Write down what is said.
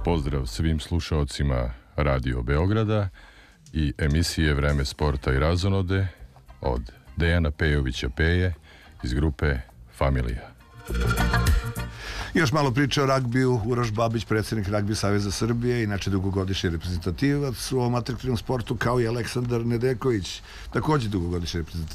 Pozdrav svim slušaocima Radio Beograda i emisije Vreme sporta i razonode od Dejana Pejovića Peje iz grupe Familija. Još malo priče o ragbiju. Uroš Babić, predsjednik Ragbi saveza Srbije, inače dugogodišnji reprezentativac u ovom atraktivnom sportu, kao i Aleksandar Nedeković, također dugogodišnji reprezentativac